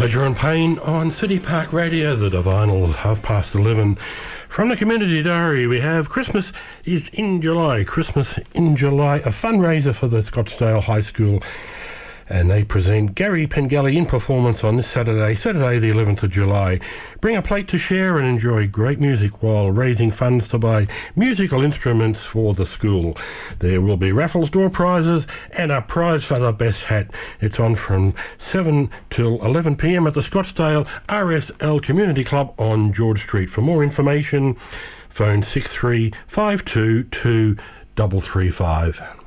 Pleasure and Pain on City Park Radio, the Divinals, 11:30. From the Community Diary, we have Christmas is in July. Christmas in July, a fundraiser for the Scottsdale High School. And they present Gary Pengelly in performance on this Saturday the 11th of July. Bring a plate to share and enjoy great music while raising funds to buy musical instruments for the school. There will be raffles, door prizes, and a prize for the best hat. It's on from 7 till 11 p.m. at the Scottsdale RSL Community Club on George Street. For more information, phone 6352 2335.